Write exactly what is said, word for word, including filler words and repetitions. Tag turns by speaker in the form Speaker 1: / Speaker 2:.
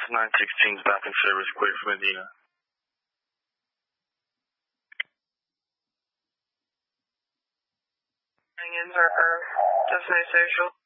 Speaker 1: nine sixteen is back in service, clear for Medina.
Speaker 2: In for Destiny Social.